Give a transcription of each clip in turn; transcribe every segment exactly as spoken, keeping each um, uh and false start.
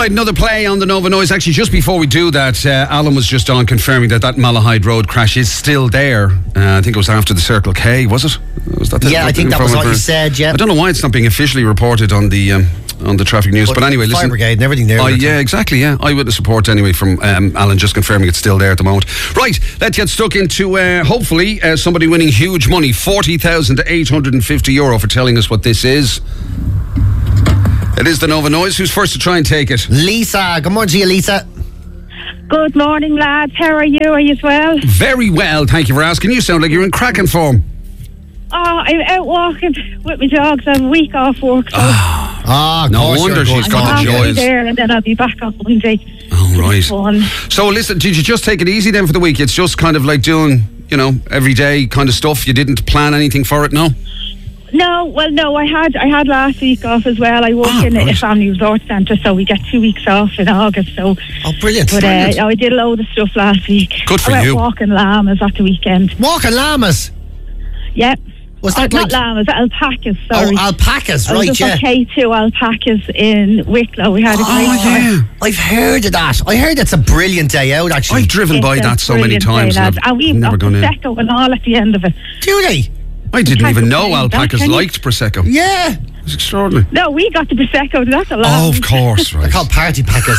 Right, another play on the Nova Noise. Actually, just before we do that, uh, Alan was just on confirming that that Malahide Road crash is still there. Uh, I think it was after the Circle K, was it? Was that the, yeah, I think that was what you said, yeah. I don't know why it's not being officially reported on the um, on the traffic news, but, but anyway, listen. Fire brigade and everything there. Uh, yeah, exactly, yeah. Eyewitness report anyway from um, Alan just confirming it's still there at the moment. Right, let's get stuck into, uh, hopefully, uh, somebody winning huge money, forty thousand eight hundred fifty euro for telling us what this is. It is the Nova Noise. Who's first to try and take it? Lisa. Good morning to you, Lisa. Good morning, lads. How are you? Are you as well? Very well, thank you for asking. You sound like you're in cracking form. Oh, I'm out walking with my dogs. I have a week off work. So Ah, Ah, no wonder she's got the I'll be joys. there and then I'll be back on Monday. Oh, right. Fun. So listen, did you just take it easy then for the week? It's just kind of like doing, you know, everyday kind of stuff. You didn't plan anything for it, no? No, well, no, I had I had last week off as well. I work Ah, in right. a family resort centre, so we get two weeks off in August. So, Oh, brilliant. but brilliant. uh, I did a load of stuff last week. Good for I went you. walking llamas at the weekend. Walking llamas. Yeah. Was that oh, like... not llamas, alpacas, sorry. Oh, alpacas, I was right, just yeah. on K two alpacas in Wicklow. We had a great Oh, time. yeah. I've heard of that. I heard it's a brilliant day out, actually. I've driven by It's a that so many brilliant times day, and lads. I've And we've never got gone in. Prosecco and all at the end of it. Do they? I didn't Can't even know complain. alpacas Can you? liked Prosecco. Yeah. It's extraordinary. No, we got the Prosecco. That's a lot. Oh, of course, They're right. called party packers.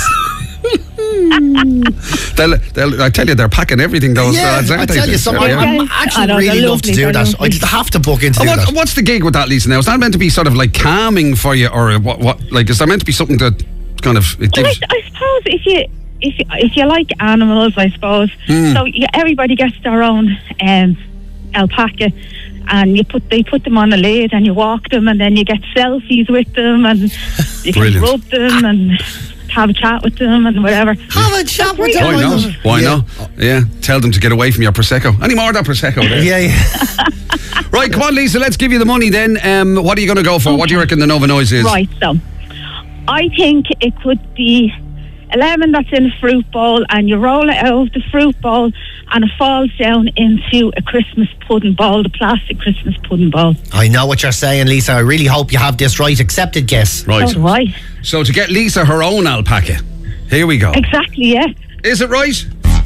They'll, they'll, I tell you, they're packing everything, those yeah, lads, I aren't tell they? you something. Yeah. I, Yeah. I'm I actually know, really they're love to lovely, do they're that. lovely. I'd have to book into Oh, do what, that. what's the gig with that, Lisa? Now, is that meant to be sort of like calming for you, or what? What like is there meant to be something that kind of it Well, gives? I, I suppose if you if you, if you like animals, I suppose. Hmm. So you, everybody gets their own um, alpaca, and you put they put them on a lid, and you walk them, and then you get selfies with them, and you can Brilliant. rub them and have a chat with them and whatever. Have a chat with them. Why I not? love it. Why yeah. not? Yeah, tell them to get away from your Prosecco. Any more of that Prosecco there? Yeah, yeah. Right, come on, Lisa, let's give you the money then. Um, what are you going to go for? What do you reckon the Nova Noise is? Right, so I think it could be a lemon that's in a fruit bowl, and you roll it out of the fruit bowl, and it falls down into a Christmas pudding bowl, the plastic Christmas pudding bowl. I know what you're saying, Lisa. I really hope you have this right. Accepted guess. Right. So do I. So to get Lisa her own alpaca. Here we go. Exactly, yeah. Is it right?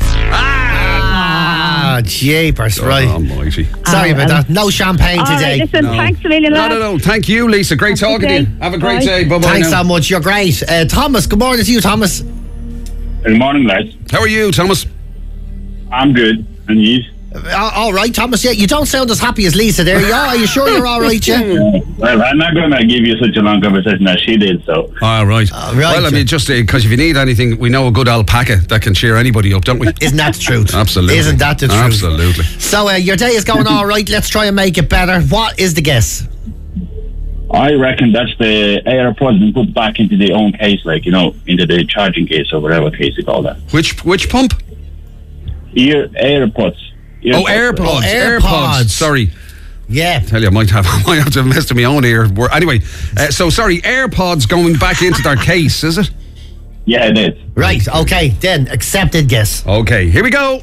Ah, jeepers, right. Oh, almighty. Sorry Ah, about well. that. No champagne All today. right, listen, No. thanks a million, No, lads. no, no. Thank you, Lisa. Great Have a talking to good you. day. Have a great Bye. day. Bye-bye Thanks now. so much. You're great. Uh, Thomas, good morning to you, Thomas. Good morning, lads. How are you, Thomas? I'm good. And you? Uh, all right, Thomas. Yeah, you don't sound as happy as Lisa there. You are? Are you sure you're all right, yeah? Well, I'm not going to give you such a long conversation as she did, so. All right. Uh, right, Well, I yeah. mean, just because if you need anything, we know a good alpaca that can cheer anybody up, don't we? Isn't that the truth? Absolutely. Isn't that the truth? Absolutely. So uh, your day is going all right. Let's try and make it better. What is the guess? I reckon that's the AirPods been put back into their own case, like, you know, into the charging case or whatever case you call that. Which which pump? Ear AirPods. Oh, AirPods. Oh, AirPods. AirPods. Sorry. Yeah. Tell you, I might have, I might have to mess with my own ear. Wor- Anyway, uh, so sorry, AirPods going back into their case, is it? Yeah, it is. Right. Okay. Then accepted guess. Okay, here we go.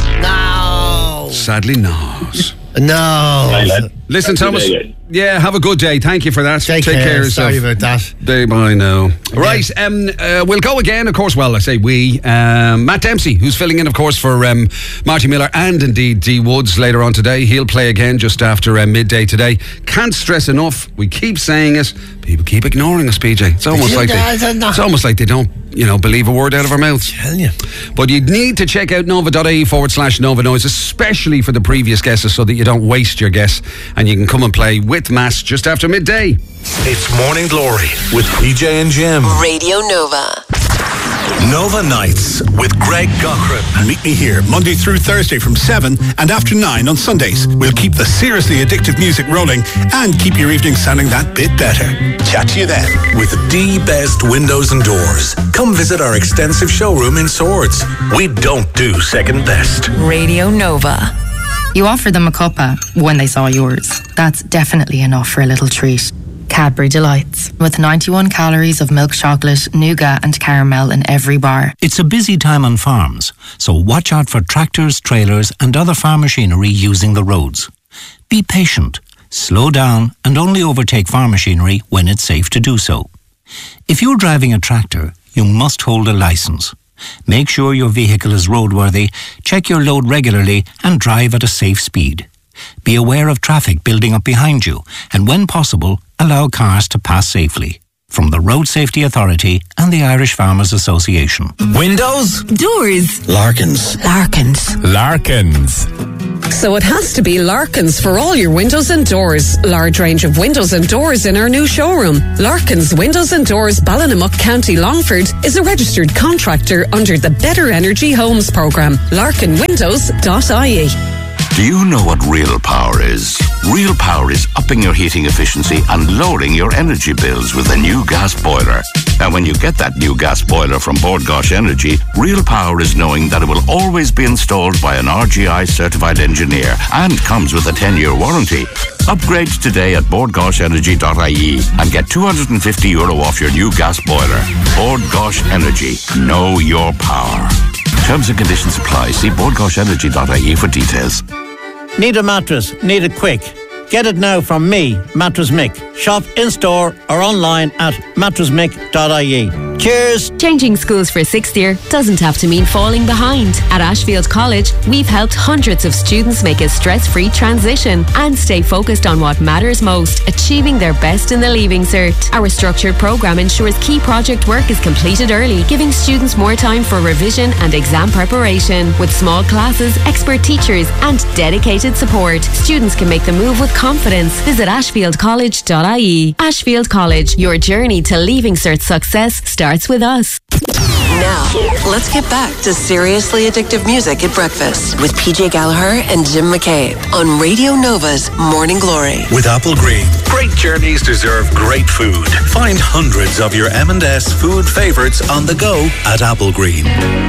No. Sadly, no. No. Right, lad. Listen, Have a good Thomas. day, guys. Yeah, have a good day. Thank you for that. Take, care. care of yourself. Sorry about that. Day by now. Right, um, uh, we'll go again, of course. Well, I say we. Um, Matt Dempsey, who's filling in, of course, for um, Marty Miller and indeed Dee Woods later on today. He'll play again just after uh, midday today. Can't stress enough. We keep saying it. People keep ignoring us, P J. It's almost do like that, they, I know. it's almost like they don't, you know, believe a word out of our mouths. Tell you. But you need to check out nova.ie forward slash Nova Noise, especially for the previous guesses, so that you don't waste your guess and you can come and play with Matt just after midday. It's Morning Glory with P J and Jim. Radio Nova. Nova Nights with Greg Cochran. Meet me here Monday through Thursday from seven and after nine on Sundays. We'll keep the seriously addictive music rolling and keep your evening sounding that bit better. Chat to you then with the Best Windows and Doors. Come visit our extensive showroom in Swords. We don't do second best. Radio Nova. You offered them a cuppa when they saw yours. That's definitely enough for a little treat. Cadbury Delights, with ninety-one calories of milk chocolate, nougat and caramel in every bar. It's a busy time on farms, so watch out for tractors, trailers and other farm machinery using the roads. Be patient, slow down and only overtake farm machinery when it's safe to do so. If you're driving a tractor, you must hold a licence. Make sure your vehicle is roadworthy, check your load regularly and drive at a safe speed. Be aware of traffic building up behind you and when possible, allow cars to pass safely. From the Road Safety Authority and the Irish Farmers Association. Windows? Doors? Larkins. Larkins. Larkins. So it has to be Larkins for all your windows and doors. Large range of windows and doors in our new showroom. Larkins Windows and Doors, Ballinamuck, County Longford, is a registered contractor under the Better Energy Homes programme. larkin windows dot I E. Do you know what real power is? Real power is upping your heating efficiency and lowering your energy bills with a new gas boiler. And when you get that new gas boiler from Bord Gosh Energy, real power is knowing that it will always be installed by an R G I certified engineer and comes with a ten-year warranty. Upgrade today at bord gosh energy dot I E and get two hundred fifty euro off your new gas boiler. Bord Gosh Energy. Know your power. Terms and conditions apply. See bord gosh energy dot I E for details. Need a mattress? Need it quick? Get it now from me, Mattress Mick. Shop in-store or online at mattress mick dot I E. Cheers! Changing schools for sixth year doesn't have to mean falling behind. At Ashfield College, we've helped hundreds of students make a stress-free transition and stay focused on what matters most, achieving their best in the Leaving Cert. Our structured programme ensures key project work is completed early, giving students more time for revision and exam preparation. With small classes, expert teachers and dedicated support, students can make the move with confidence. Visit ashfield college dot I E. Ashfield College, your journey to Leaving Cert success starts with us. Now, let's get back to seriously addictive music at breakfast with P J Gallagher and Jim McCabe on Radio Nova's Morning Glory. With Apple Green. Great journeys deserve great food. Find hundreds of your M and S food favourites on the go at Apple Green.